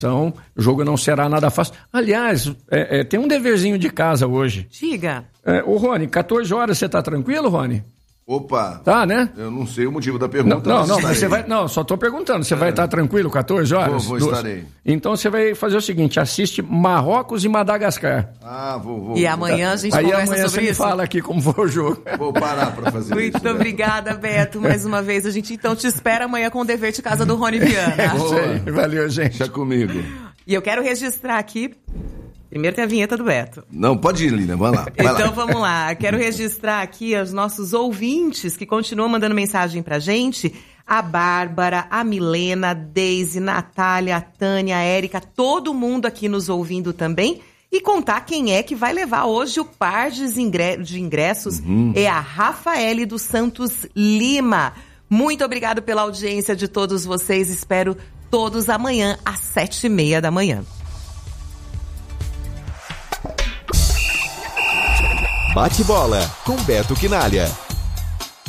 Então, o jogo não será nada fácil. Aliás, tem um deverzinho de casa hoje. Diga. Ô, Rony, 14 horas, você tá tranquilo, Rony? Opa! Tá, né? Eu não sei o motivo da pergunta. Não, mas você vai... Não, só tô perguntando. Você vai estar tranquilo 14 horas? Estarei. Então você vai fazer o seguinte, assiste Marrocos e Madagascar. Vou. E amanhã a gente conversa sobre isso. Aí amanhã você me fala aqui como foi o jogo. Vou parar pra fazer isso. Muito obrigada, Beto, mais uma vez. A gente então te espera amanhã com o dever de casa do Rony Viana. Valeu, gente. Deixa comigo. E eu quero registrar aqui... Primeiro tem a vinheta do Beto. Não, pode ir, Lilian, vai lá. Então vamos lá. Quero registrar aqui os nossos ouvintes que continuam mandando mensagem pra gente. A Bárbara, a Milena, a Deise, Natália, a Tânia, a Érica, todo mundo aqui nos ouvindo também. E contar quem é que vai levar hoje o par de ingressos. É a Rafaele dos Santos Lima. Muito obrigado pela audiência de todos vocês. Espero todos amanhã às 7h30 da manhã. Bate bola com Beto Quinalha.